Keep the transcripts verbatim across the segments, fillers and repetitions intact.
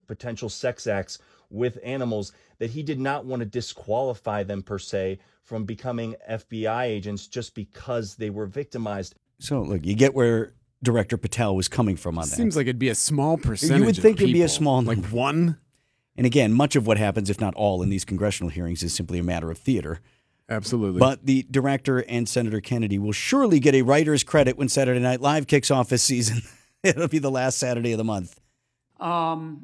potential sex acts with animals, that he did not want to disqualify them per se from becoming F B I agents just because they were victimized. So, look, you get where Director Patel was coming from on that. Seems like it'd be a small percentage. You would think of it'd be a people. small number. Like one? And again, much of what happens, if not all, in these congressional hearings is simply a matter of theater. Absolutely. But the director and Senator Kennedy will surely get a writer's credit when Saturday Night Live kicks off this season. It'll be the last Saturday of the month. Um,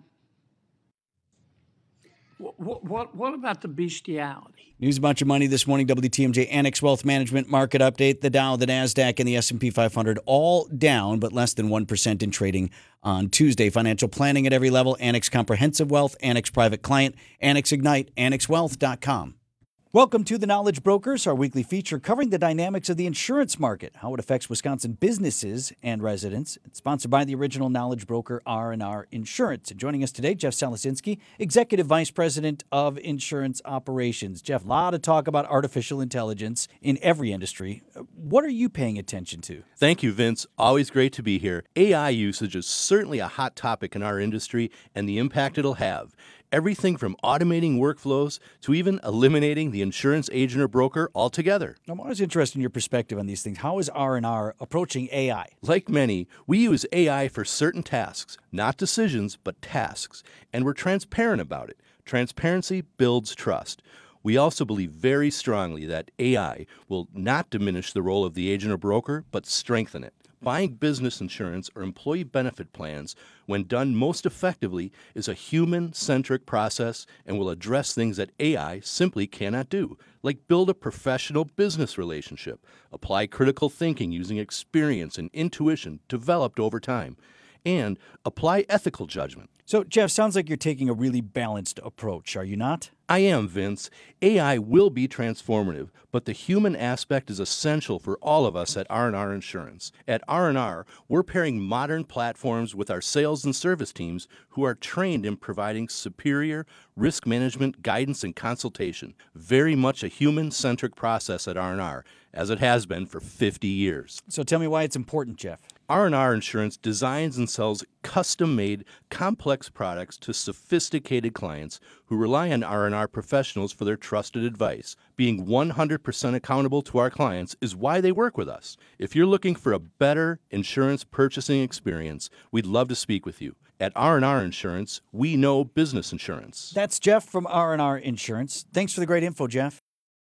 what, what, what about the bestiality? News about your money this morning, W T M J Annex Wealth Management Market Update. The Dow, the NASDAQ, and the S and P five hundred all down, but less than one percent in trading on Tuesday. Financial planning at every level, Annex Comprehensive Wealth, Annex Private Client, Annex Ignite, Annex Wealth dot com. Welcome to The Knowledge Brokers, our weekly feature covering the dynamics of the insurance market, how it affects Wisconsin businesses and residents. It's sponsored by the original knowledge broker, R and R Insurance. And joining us today, Jeff Salasinski, Executive Vice President of Insurance Operations. Jeff, a lot of talk about artificial intelligence in every industry. What are you paying attention to? Thank you, Vince. Always great to be here. A I usage is certainly a hot topic in our industry and the impact it'll have. Everything from automating workflows to even eliminating the insurance agent or broker altogether. I'm always interested in your perspective on these things. How is R and R approaching A I? Like many, we use A I for certain tasks, not decisions, but tasks. And we're transparent about it. Transparency builds trust. We also believe very strongly that A I will not diminish the role of the agent or broker, but strengthen it. Buying business insurance or employee benefit plans, when done most effectively, is a human-centric process and will address things that A I simply cannot do, like build a professional business relationship, apply critical thinking using experience and intuition developed over time, and apply ethical judgment. So, Jeff, sounds like you're taking a really balanced approach, are you not? I am, Vince. A I will be transformative, but the human aspect is essential for all of us at R and R Insurance. At R and R, we're pairing modern platforms with our sales and service teams who are trained in providing superior risk management guidance and consultation. Very much a human-centric process at R and R, as it has been for fifty years. So tell me why it's important, Jeff. R and R Insurance designs and sells custom-made, complex products to sophisticated clients who rely on R and R professionals for their trusted advice. Being one hundred percent accountable to our clients is why they work with us. If you're looking for a better insurance purchasing experience, we'd love to speak with you. At R and R Insurance, we know business insurance. That's Jeff from R and R Insurance. Thanks for the great info, Jeff.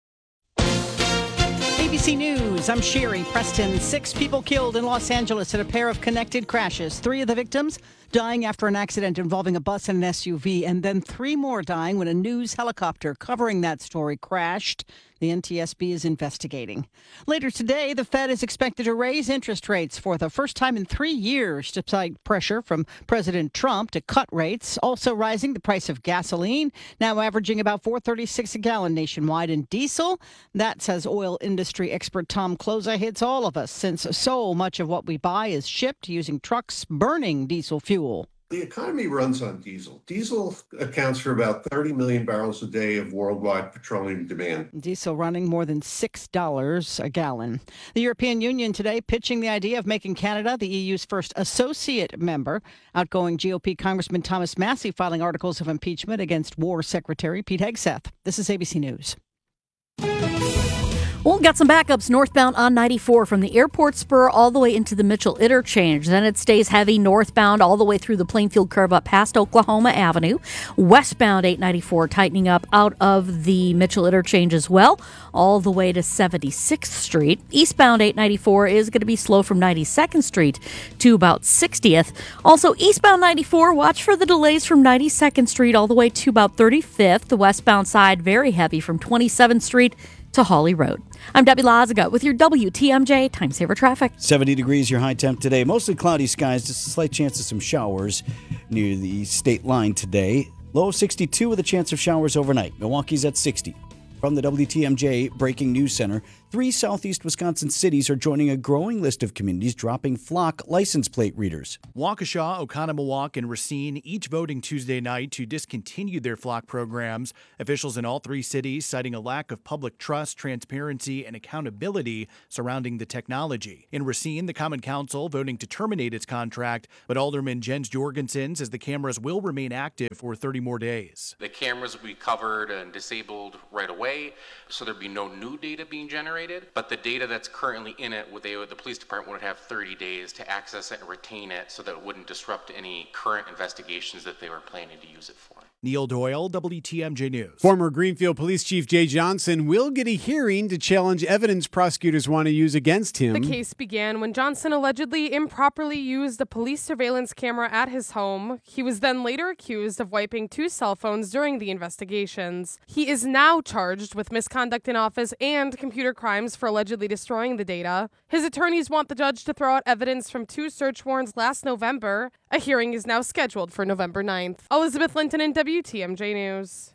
A B C News, I'm Sherry Preston. Six people killed in Los Angeles in a pair of connected crashes. Three of the victims dying after an accident involving a bus and an S U V, and then three more dying when a news helicopter covering that story crashed. The N T S B is investigating. Later today, the Fed is expected to raise interest rates for the first time in three years, despite pressure from President Trump to cut rates. Also rising, the price of gasoline, now averaging about four dollars and thirty-six cents a gallon nationwide. And diesel, that, says oil industry expert Tom Kloza, hits all of us, since so much of what we buy is shipped using trucks burning diesel fuel. The economy runs on diesel. Diesel accounts for about thirty million barrels a day of worldwide petroleum demand. Diesel running more than six dollars a gallon. The European Union today pitching the idea of making Canada the E U's first associate member. Outgoing G O P Congressman Thomas Massie filing articles of impeachment against War Secretary Pete Hegseth. This is A B C News. Well, got some backups northbound on ninety-four from the airport spur all the way into the Mitchell interchange. Then it stays heavy northbound all the way through the Plainfield curve up past Oklahoma Avenue. Westbound eight ninety-four tightening up out of the Mitchell interchange as well, all the way to seventy-sixth Street. Eastbound eight ninety-four is going to be slow from ninety-second Street to about sixtieth. Also, eastbound ninety-four, watch for the delays from ninety-second Street all the way to about thirty-fifth. The westbound side very heavy from twenty-seventh Street to Hawley Road. I'm Debbie Lazaga with your W T M J Time Saver Traffic. seventy degrees your high temp today. Mostly cloudy skies, just a slight chance of some showers near the state line today. Low of sixty-two with a chance of showers overnight. Milwaukee's at sixty. From the W T M J Breaking News Center, three southeast Wisconsin cities are joining a growing list of communities dropping flock license plate readers. Waukesha, Oconomowoc, and Racine each voting Tuesday night to discontinue their flock programs. Officials in all three cities citing a lack of public trust, transparency, and accountability surrounding the technology. In Racine, the Common Council voting to terminate its contract, but Alderman Jens Jorgensen says the cameras will remain active for thirty more days. The cameras will be covered and disabled right away, so there'd be no new data being generated, but the data that's currently in it, they, the police department would have thirty days to access it and retain it so that it wouldn't disrupt any current investigations that they were planning to use it for. Neil Doyle, W T M J News. Former Greenfield Police Chief Jay Johnson will get a hearing to challenge evidence prosecutors want to use against him. The case began when Johnson allegedly improperly used a police surveillance camera at his home. He was then later accused of wiping two cell phones during the investigations. He is now charged with misconduct in office and computer crimes for allegedly destroying the data. His attorneys want the judge to throw out evidence from two search warrants last November. A hearing is now scheduled for November ninth. Elizabeth Linton in W T M J News.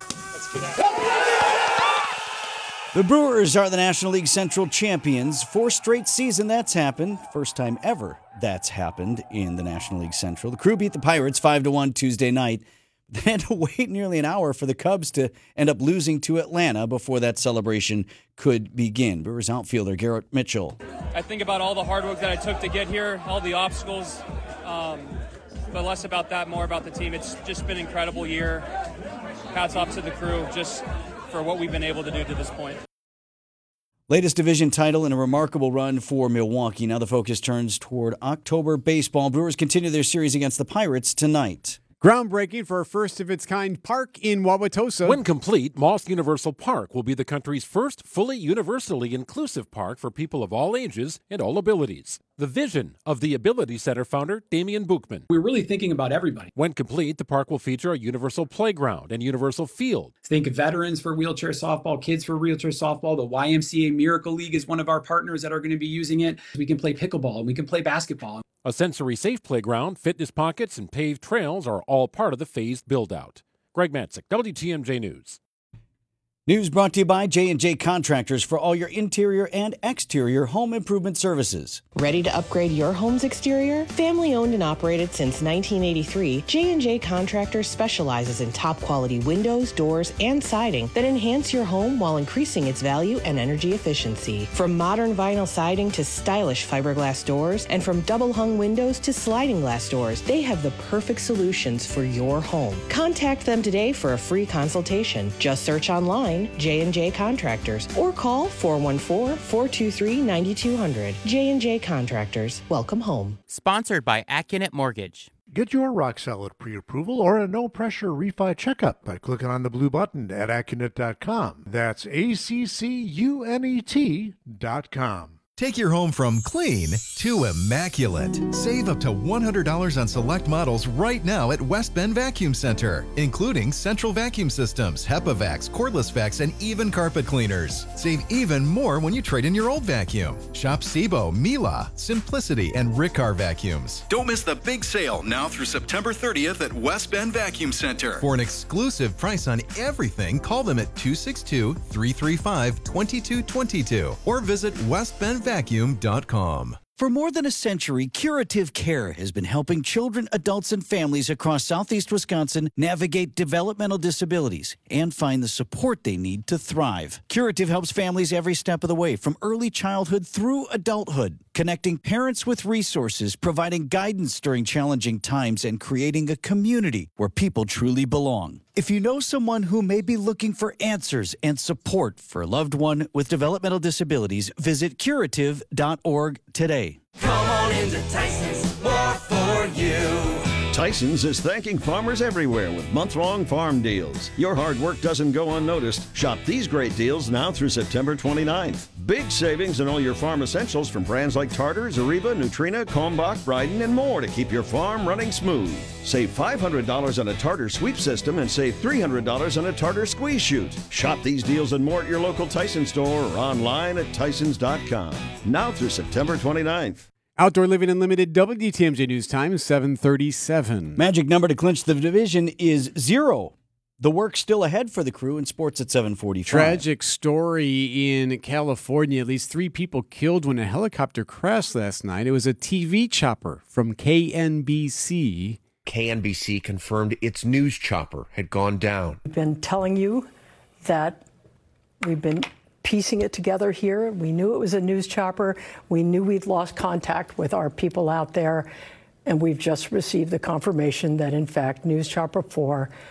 The Brewers are the National League Central champions. Fourth straight season that's happened. First time ever that's happened in the National League Central. The Crew beat the Pirates five to one Tuesday night. They had to wait nearly an hour for the Cubs to end up losing to Atlanta before that celebration could begin. Brewers outfielder Garrett Mitchell. I think about all the hard work that I took to get here, all the obstacles, um, but less about that, more about the team. It's just been an incredible year. Hats off to the Crew just for what we've been able to do to this point. Latest division title and a remarkable run for Milwaukee. Now the focus turns toward October baseball. Brewers continue their series against the Pirates tonight. Groundbreaking for a first-of-its-kind park in Wauwatosa. When complete, Moss Universal Park will be the country's first fully universally inclusive park for people of all ages and all abilities. The vision of the Ability Center founder, Damian Buchman. We're really thinking about everybody. When complete, the park will feature a universal playground and universal field. Think veterans for wheelchair softball, kids for wheelchair softball. The Y M C A Miracle League is one of our partners that are going to be using it. We can play pickleball and we can play basketball. A sensory-safe playground, fitness pockets, and paved trails are all part of the phased build-out. Greg Matzik, W T M J News. News brought to you by J and J Contractors for all your interior and exterior home improvement services. Ready to upgrade your home's exterior? Family owned and operated since nineteen eighty-three, J and J Contractors specializes in top quality windows, doors, and siding that enhance your home while increasing its value and energy efficiency. From modern vinyl siding to stylish fiberglass doors, and from double hung windows to sliding glass doors, they have the perfect solutions for your home. Contact them today for a free consultation. Just search online J and J Contractors or call four one four, four two three, nine two zero zero. J and J Contractors. Welcome home. Sponsored by Accunet Mortgage. Get your rock solid pre-approval or a no-pressure refi checkup by clicking on the blue button at Accunet dot com. That's A C C U N E T dot com. Take your home from clean to immaculate. Save up to one hundred dollars on select models right now at West Bend Vacuum Center, including central vacuum systems, HEPA vacs, cordless vacs, and even carpet cleaners. Save even more when you trade in your old vacuum. Shop Sebo, Mila, Simplicity, and Riccar vacuums. Don't miss the big sale now through September thirtieth at West Bend Vacuum Center. For an exclusive price on everything, call them at two six two, three three five, two two two two or visit west bend vacuum dot com. For more than a century, Curative Care has been helping children, adults, and families across southeast Wisconsin navigate developmental disabilities and find the support they need to thrive. Curative helps families every step of the way, from early childhood through adulthood, connecting parents with resources, providing guidance during challenging times, and creating a community where people truly belong. If you know someone who may be looking for answers and support for a loved one with developmental disabilities, visit curative dot org today. Come on into Tyson's, more for you. Tyson's is thanking farmers everywhere with month-long farm deals. Your hard work doesn't go unnoticed. Shop these great deals now through September twenty-ninth. Big savings on all your farm essentials from brands like Tartar, Zariba, Nutrina, Kalmbach, Bryden, and more to keep your farm running smooth. Save five hundred dollars on a Tartar sweep system and save three hundred dollars on a Tartar squeeze chute. Shop these deals and more at your local Tyson store or online at tysons dot com. Now through September twenty-ninth. Outdoor Living Unlimited, W T M J News Time, seven thirty-seven. Magic number to clinch the division is zero. The work's still ahead for the crew in sports at seven forty-five. Tragic story in California. At least three people killed when a helicopter crashed last night. It was a T V chopper from K N B C. K N B C confirmed its news chopper had gone down. We've been telling you that we've been piecing it together here. We knew it was a news chopper. We knew we'd lost contact with our people out there. And we've just received the confirmation that, in fact, News Chopper four